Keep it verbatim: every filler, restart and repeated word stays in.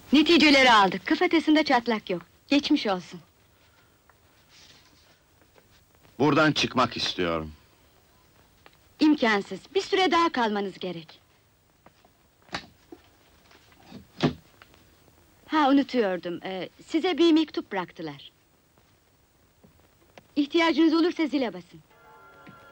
Neticeleri aldık, kafatasında çatlak yok. Geçmiş olsun. Buradan çıkmak istiyorum. İmkansız, bir süre daha kalmanız gerek. Ha, unutuyordum, ee, size bir mektup bıraktılar. İhtiyacınız olursa zile basın.